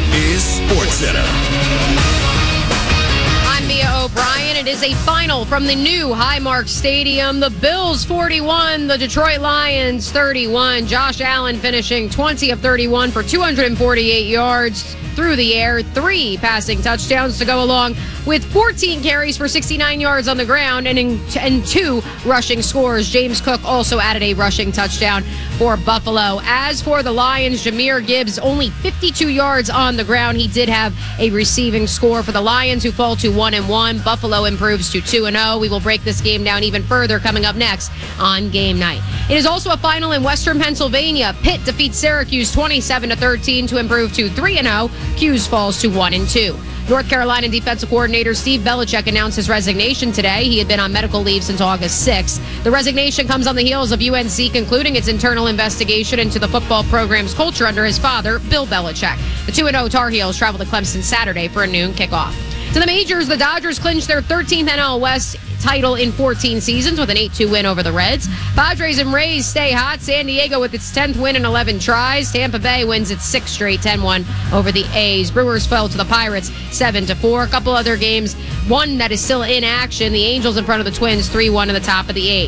is SportsCenter. I'm Mia O'Brien. It is a final from the new Highmark Stadium. The Bills 41, the Detroit Lions 31. Josh Allen finishing 20 of 31 for 248 yards through the air, 3 passing touchdowns to go along with 14 carries for 69 yards on the ground and 2 rushing scores. James Cook also added a rushing touchdown for Buffalo. As for the Lions, Jahmyr Gibbs only 52 yards on the ground. He did have a receiving score for the Lions, who fall to 1-1. Buffalo improves to 2-0. We will break this game down even further coming up next on Game Night. It is also a final in Western Pennsylvania. Pitt defeats Syracuse 27-13 to improve to 3-0. Hughes falls to 1-2. North Carolina defensive coordinator Steve Belichick announced his resignation today. He had been on medical leave since August 6th. The resignation comes on the heels of UNC concluding its internal investigation into the football program's culture under his father, Bill Belichick. The 2-0 Tar Heels travel to Clemson Saturday for a noon kickoff. To the majors, the Dodgers clinched their 13th NL West title in 14 seasons with an 8-2 win over the Reds. Padres and Rays stay hot. San Diego with its 10th win in 11 tries. Tampa Bay wins its 6th straight 10-1 over the A's. Brewers fell to the Pirates 7-4. A couple other games, one that is still in action. The Angels in front of the Twins 3-1 in the top of the 8th.